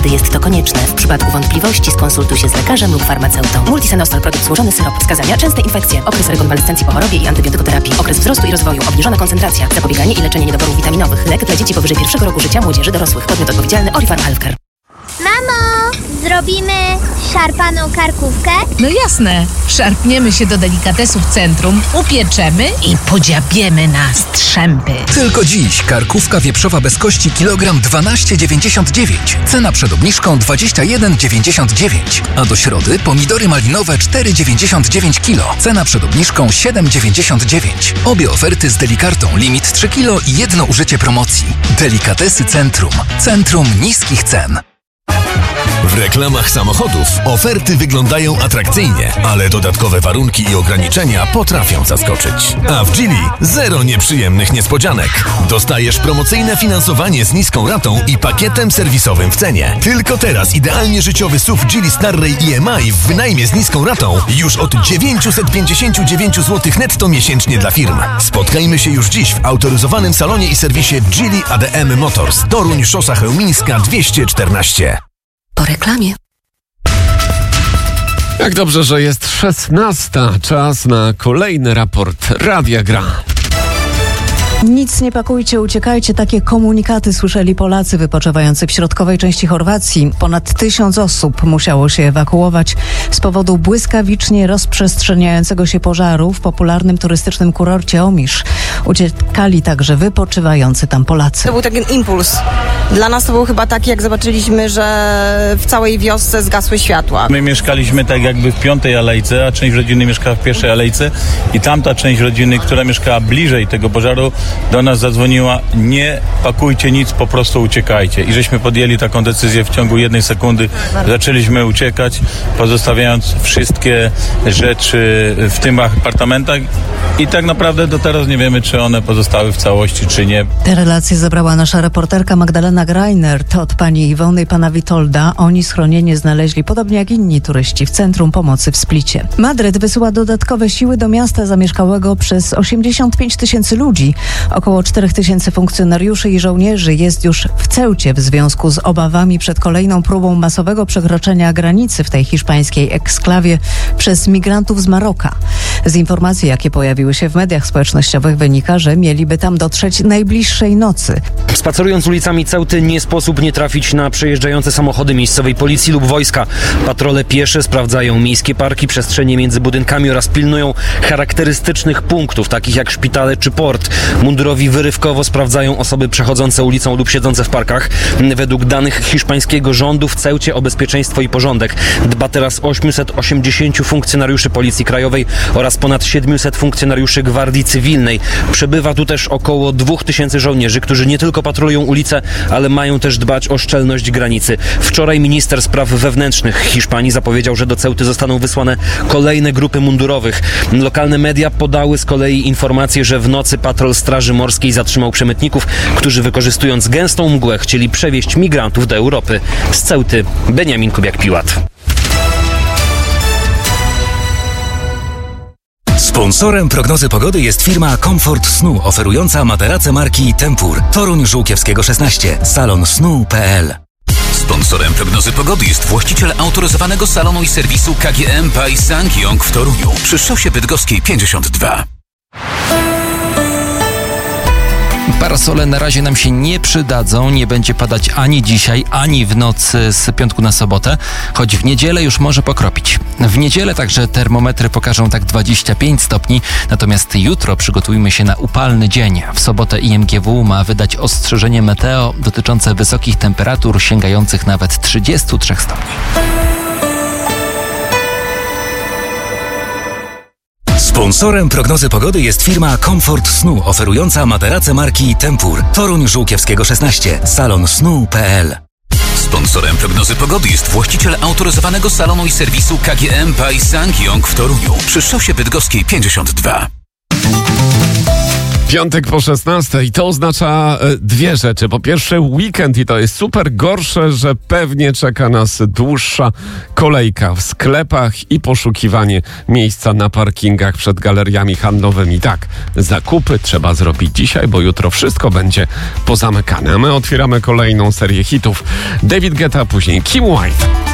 gdy jest to konieczne. W przypadku wątpliwości skonsultuj się z lekarzem lub farmaceutą. Multisenostol, produkt złożony syrop. Wskazania: częste infekcje, okres rekonwalescencji po chorobie i antybiotykoterapii, okres wzrostu i rozwoju, obniżona koncentracja, zapobieganie i leczenie niedoborów witaminowych. Lek dla dzieci powyżej 1 roku życia, młodzieży, dorosłych. Podmiot odpowiedzialny: Orifarm Healthcare. Mamo, zrobimy szarpaną karkówkę? No jasne. Szarpniemy się do delikatesów centrum, upieczemy i podziabiemy na strzępy. Tylko dziś karkówka wieprzowa bez kości kilogram 12,99. Cena przed obniżką 21,99. A do środy pomidory malinowe 4,99 kg. Cena przed obniżką 7,99. Obie oferty z Delikartą. Limit 3 kg i jedno użycie promocji. Delikatesy Centrum. Centrum niskich cen. W reklamach samochodów oferty wyglądają atrakcyjnie, ale dodatkowe warunki i ograniczenia potrafią zaskoczyć. A w Geely zero nieprzyjemnych niespodzianek. Dostajesz promocyjne finansowanie z niską ratą i pakietem serwisowym w cenie. Tylko teraz idealnie życiowy SUV Geely Starray EMI w wynajmie z niską ratą już od 959 zł netto miesięcznie dla firm. Spotkajmy się już dziś w autoryzowanym salonie i serwisie Geely ADM Motors. Toruń, Szosa Chełmińska 214. Po reklamie. Jak dobrze, że jest 16. Czas na kolejny raport Radia Gra. Nic nie pakujcie, uciekajcie. Takie komunikaty słyszeli Polacy wypoczywający w środkowej części Chorwacji. Ponad 1000 osób musiało się ewakuować z powodu błyskawicznie rozprzestrzeniającego się pożaru w popularnym turystycznym kurorcie Omisz. Uciekali także wypoczywający tam Polacy. To był taki impuls. Dla nas to był chyba taki, jak zobaczyliśmy, że w całej wiosce zgasły światła. My mieszkaliśmy tak jakby w 5. alejce, a część rodziny mieszkała w 1. alejce i tamta część rodziny, która mieszkała bliżej tego pożaru, do nas zadzwoniła: nie pakujcie nic, po prostu uciekajcie. I żeśmy podjęli taką decyzję w ciągu 1 sekundy. Zaczęliśmy uciekać, pozostawiając wszystkie rzeczy w tym apartamentach i tak naprawdę do teraz nie wiemy, czy one pozostały w całości, czy nie. Te relacje zebrała nasza reporterka Magdalena Greinert od pani Iwony i pana Witolda. Oni schronienie znaleźli, podobnie jak inni turyści, w Centrum Pomocy w Splicie. Madryt wysyła dodatkowe siły do miasta zamieszkałego przez 85 000 ludzi. Około 4 000 funkcjonariuszy i żołnierzy jest już w Ceucie w związku z obawami przed kolejną próbą masowego przekroczenia granicy w tej hiszpańskiej eksklawie przez migrantów z Maroka. Z informacji, jakie pojawiły się w mediach społecznościowych, wynika, że mieliby tam dotrzeć najbliższej nocy. Spacerując ulicami Ceuty nie sposób nie trafić na przejeżdżające samochody miejscowej policji lub wojska. Patrole piesze sprawdzają miejskie parki, przestrzenie między budynkami oraz pilnują charakterystycznych punktów, takich jak szpitale czy port. Mundurowi wyrywkowo sprawdzają osoby przechodzące ulicą lub siedzące w parkach. Według danych hiszpańskiego rządu w Ceucie o bezpieczeństwo i porządek dba teraz 880 funkcjonariuszy Policji Krajowej oraz ponad 700 funkcjonariuszy Gwardii Cywilnej. Przebywa tu też około 2000 żołnierzy, którzy nie tylko patrolują ulice, ale mają też dbać o szczelność granicy. Wczoraj minister spraw wewnętrznych Hiszpanii zapowiedział, że do Ceuty zostaną wysłane kolejne grupy mundurowych. Lokalne media podały z kolei informację, że w nocy patrol Straży Morskiej zatrzymał przemytników, którzy wykorzystując gęstą mgłę chcieli przewieźć migrantów do Europy. Z Ceuty Beniamin Kubiak-Piłat. Sponsorem prognozy pogody jest firma Comfort Snu, oferująca materace marki Tempur. Toruń, Żółkiewskiego 16, salonsnu.pl. Sponsorem prognozy pogody jest właściciel autoryzowanego salonu i serwisu KGM by Sangyong w Toruniu przy szosie bydgoskiej 52. Parasole na razie nam się nie przydadzą, nie będzie padać ani dzisiaj, ani w nocy z piątku na sobotę, choć w niedzielę już może pokropić. W niedzielę także termometry pokażą tak 25 stopni, natomiast jutro przygotujmy się na upalny dzień. W sobotę IMGW ma wydać ostrzeżenie meteo dotyczące wysokich temperatur sięgających nawet 33 stopni. Sponsorem prognozy pogody jest firma Comfort Snu, oferująca materace marki Tempur. Toruń, Żółkiewskiego 16, salonsnu.pl. Sponsorem prognozy pogody jest właściciel autoryzowanego salonu i serwisu KGM by Sangyong w Toruniu przy szosie bydgoskiej 52. Piątek po 16 i to oznacza dwie rzeczy. Po pierwsze weekend i to jest super. Gorsze, że pewnie czeka nas dłuższa kolejka w sklepach i poszukiwanie miejsca na parkingach przed galeriami handlowymi. Tak, zakupy trzeba zrobić dzisiaj, bo jutro wszystko będzie pozamykane. A my otwieramy kolejną serię hitów. David Guetta, później Kim White.